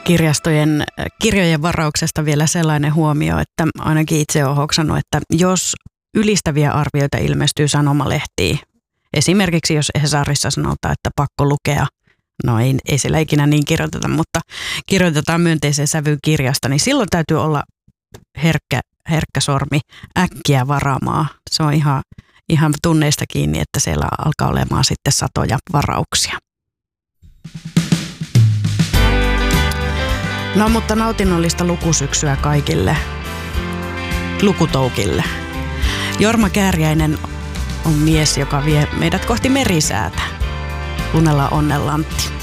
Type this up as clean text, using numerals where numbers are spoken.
kirjojen varauksesta vielä sellainen huomio, että ainakin itse olen hoksannut, että jos ylistäviä arvioita ilmestyy sanomalehtiin, esimerkiksi jos Hesarissa sanotaan, että pakko lukea, no ei siellä ikinä niin kirjoiteta, mutta kirjoitetaan myönteisen sävyyn kirjasta, niin silloin täytyy olla herkkä sormi äkkiä varaamaan. Se on ihan tunneista kiinni, että siellä alkaa olemaan sitten satoja varauksia. No mutta nautinnollista lukusyksyä kaikille lukutoukille. Jorma Kääriäinen on mies, joka vie meidät kohti merisäätä. Kuunnellaan Onnenlantti.